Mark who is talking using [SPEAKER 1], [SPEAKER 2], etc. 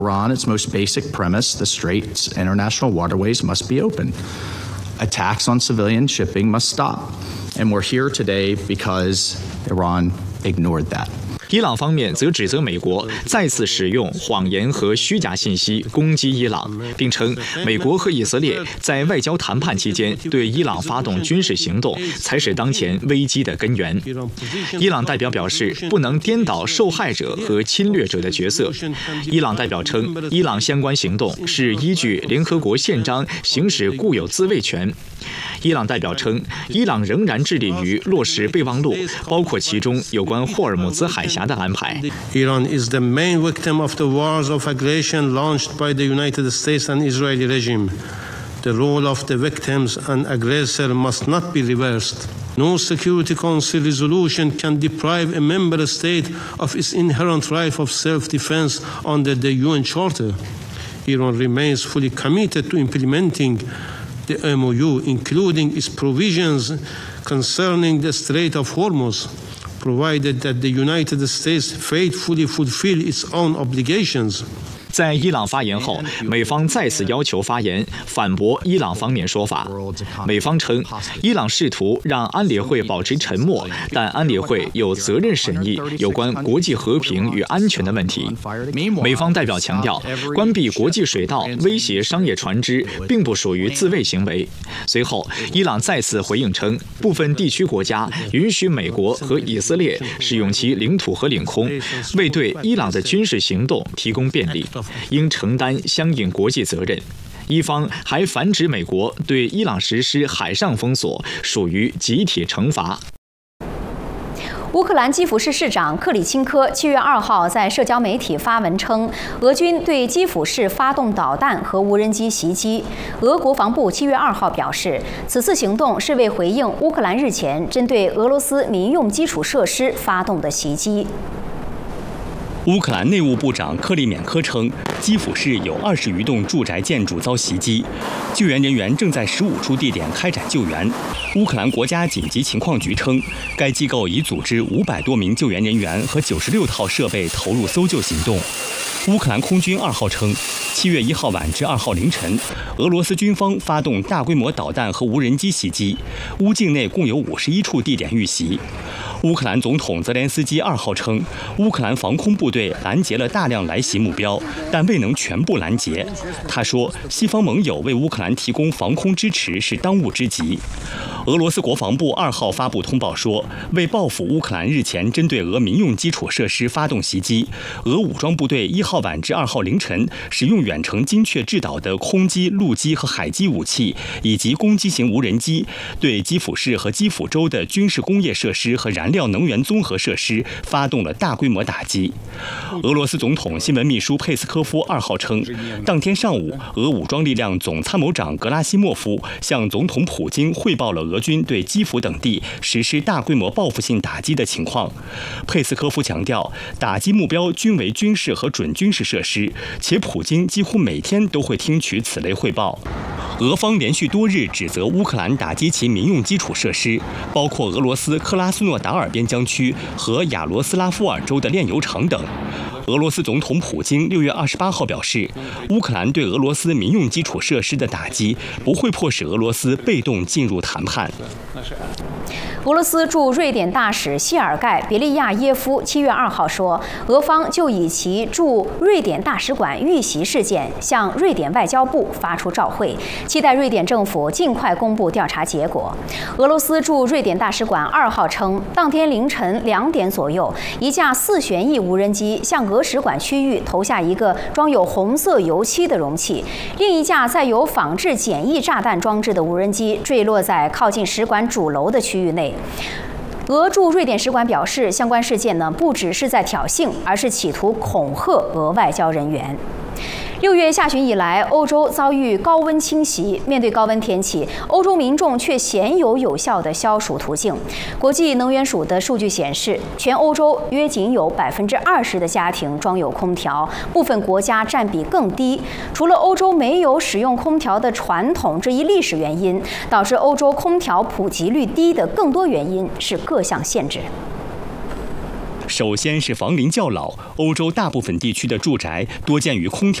[SPEAKER 1] Iran, its most basic premise, the straits, international waterways must be open. Attacks on civilian shipping must stop. And we're here today because Iran ignored that.
[SPEAKER 2] 伊朗方面则指责美国再次使用谎言和虚假信息攻击伊朗，并称美国和以色列在外交谈判期间对伊朗发动军事行动，才是当前危机的根源。伊朗代表表示，不能颠倒受害者和侵略者的角色。伊朗代表称，伊朗相关行动是依据联合国宪章行使固有自卫权。伊朗代表称，伊朗仍然致力于落实备忘录，包括其中有关霍尔木兹海峡的安排。
[SPEAKER 3] Iran is the main victim of the wars of aggression launched by the United States and Israeli regime. The role of the victims and aggressor must not be reversed. No Security Council resolution can deprive a member state of its inherent right of self-defense under the UN Charter. Iran remains fully committed to implementing the MOU, including its provisions concerning the Strait of Hormuz, provided that the United States faithfully fulfill its own obligations.
[SPEAKER 2] 在伊朗发言后，美方再次要求发言，反驳伊朗方面说法。美方称，伊朗试图让安理会保持沉默，但安理会有责任审议有关国际和平与安全的问题。美方代表强调，关闭国际水道、威胁商业船只，并不属于自卫行为。随后，伊朗再次回应称，部分地区国家允许美国和以色列使用其领土和领空，为对伊朗的军事行动提供便利。应承担相应国际责任。伊方还反指美国对伊朗实施海上封锁属于集体惩罚。
[SPEAKER 4] 乌克兰基辅市市长克里钦科7月2号在社交媒体发文称，俄军对基辅市发动导弹和无人机袭击。俄国防部7月2号表示，此次行动是为回应乌克兰日前针对俄罗斯民用基础设施发动的袭击。
[SPEAKER 5] 乌克兰内务部长克里缅科称，基辅市有20余栋住宅建筑遭袭击，救援人员正在15处地点开展救援。乌克兰国家紧急情况局称，该机构已组织500多名救援人员和96套设备投入搜救行动。乌克兰空军2号称，7月1号晚至2号凌晨，俄罗斯军方发动大规模导弹和无人机袭击，乌境内共有51处地点遇袭。乌克兰总统泽连斯基2号称，乌克兰防空部队拦截了大量来袭目标，但未能全部拦截。他说，西方盟友为乌克兰提供防空支持是当务之急。俄罗斯国防部2号发布通报说，为报复乌克兰日前针对俄民用基础设施发动袭击，俄武装部队1号晚至2号凌晨使用远程精确制导的空机、陆基和海基武器，以及攻击型无人机，对基辅市和基辅州的军事工业设施和燃料能源综合设施发动了大规模打击。俄罗斯总统新闻秘书佩斯科夫2号称，当天上午，俄武装力量总参谋长格拉西莫夫向总统普京汇报了俄军对基辅等地实施大规模报复性打击的情况。佩斯科夫强调，打击目标均为军事和准军事设施，且普京几乎每天都会听取此类汇报。俄方连续多日指责乌克兰打击其民用基础设施，包括俄罗斯克拉斯诺达尔边疆区和亚罗斯拉夫尔州的炼油厂等。俄罗斯总统普京6月28号表示，乌克兰对俄罗斯民用基础设施的打击不会迫使俄罗斯被动进入谈判。
[SPEAKER 4] 俄罗斯驻瑞典大使谢尔盖·别利亚耶夫7月2号说，俄方就以其驻瑞典大使馆遇袭事件向瑞典外交部发出照会，期待瑞典政府尽快公布调查结果。俄罗斯驻瑞典大使馆2号称，当天凌晨2点左右，一架4旋翼无人机向俄使馆区域投下一个装有红色油漆的容器，另一架载有仿制简易炸弹装置的无人机坠落在靠近使馆主楼的区域内。俄驻瑞典使馆表示，相关事件不只是在挑衅，而是企图恐吓俄外交人员。6月下旬以来，欧洲遭遇高温侵袭。面对高温天气，欧洲民众却鲜有有效的消暑途径。国际能源署的数据显示，全欧洲约仅有20%的家庭装有空调，部分国家占比更低。除了欧洲没有使用空调的传统这一历史原因，导致欧洲空调普及率低的更多原因是各项限制。
[SPEAKER 5] 首先是房龄较老，欧洲大部分地区的住宅多建于空调